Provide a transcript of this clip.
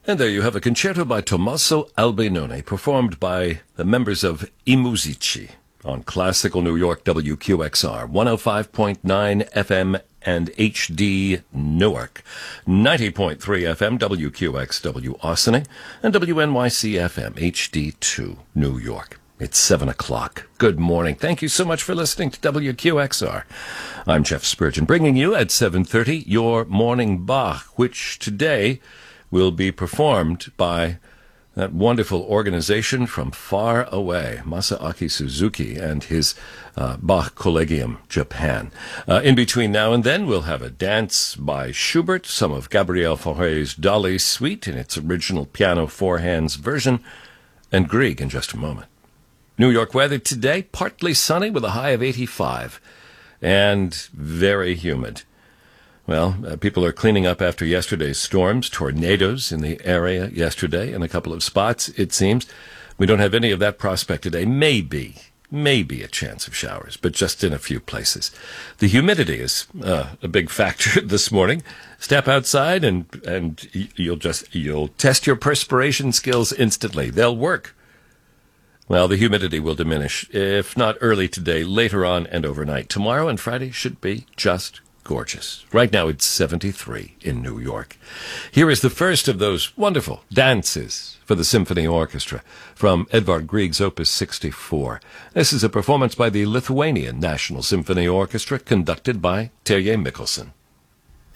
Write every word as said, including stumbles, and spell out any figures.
And there you have a concerto by Tommaso Albinoni, performed by the members of I Musici on Classical New York W Q X R, one oh five point nine F M and H D Newark, ninety point three F M W Q X W Austining, and W N Y C F M H D two New York. It's seven o'clock. Good morning. Thank you so much for listening to W Q X R. I'm Jeff Spurgeon, bringing you at seven thirty your Morning Bach, which today will be performed by that wonderful organization from far away, Masaaki Suzuki and his uh, Bach Collegium Japan. Uh, in between now and then, we'll have a dance by Schubert, some of Gabriel Fauré's Dolly Suite in its original piano four hands version, and Grieg in just a moment. New York weather today, partly sunny with a high of eighty-five, and very humid. Well, uh, people are cleaning up after yesterday's storms, tornadoes in the area yesterday in a couple of spots, it seems. We don't have any of that prospect today. Maybe, maybe a chance of showers, but just in a few places. The humidity is uh, a big factor this morning. Step outside and and you'll just you'll test your perspiration skills instantly. They'll work. Well, the humidity will diminish, if not early today, later on and overnight. Tomorrow and Friday should be just gorgeous. Right now it's seventy-three in New York. Here is the first of those wonderful dances for the symphony orchestra from Edvard Grieg's Opus sixty-four. This is a performance by the Lithuanian National Symphony Orchestra conducted by Terje Mikkelsen.